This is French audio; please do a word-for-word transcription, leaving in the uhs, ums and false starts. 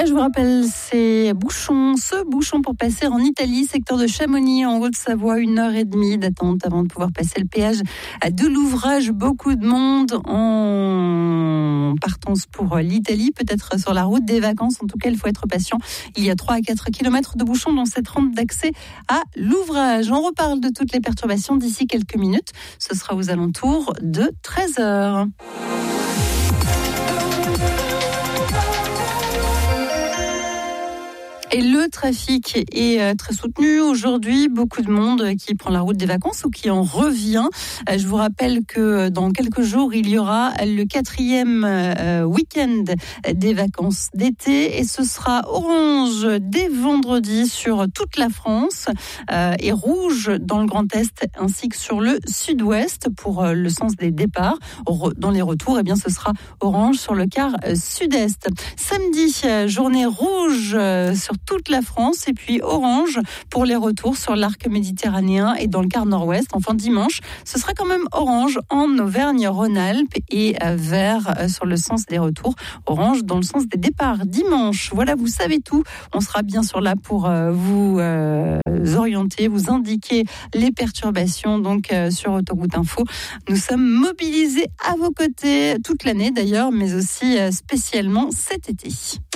Et je vous rappelle ces bouchons, ce bouchon pour passer en Italie, secteur de Chamonix, en Haute-Savoie, une heure et demie d'attente avant de pouvoir passer le péage de l'ouvrage. Beaucoup de monde en partance pour l'Italie, peut-être sur la route des vacances. En tout cas, il faut être patient. Il y a trois à quatre kilomètres de bouchons dans cette rampe d'accès à l'ouvrage. On reparle de toutes les perturbations d'ici quelques minutes. Ce sera aux alentours de treize heures. Et le trafic est très soutenu aujourd'hui. Beaucoup de monde qui prend la route des vacances ou qui en revient. Je vous rappelle que dans quelques jours, il y aura le quatrième week-end des vacances d'été. Et ce sera orange dès vendredi sur toute la France et rouge dans le Grand Est ainsi que sur le Sud-Ouest pour le sens des départs. Dans les retours, eh bien, ce sera orange sur le quart Sud-Est. Samedi, journée rouge sur toute la France et puis orange pour les retours sur l'arc méditerranéen et dans le quart nord-ouest. Enfin, dimanche, ce sera quand même orange en Auvergne-Rhône-Alpes et vert sur le sens des retours, orange dans le sens des départs dimanche. Voilà, vous savez tout. On sera bien sûr là pour vous euh, orienter, vous indiquer les perturbations donc euh, sur Autoroute Info. Nous sommes mobilisés à vos côtés toute l'année d'ailleurs, mais aussi euh, spécialement cet été.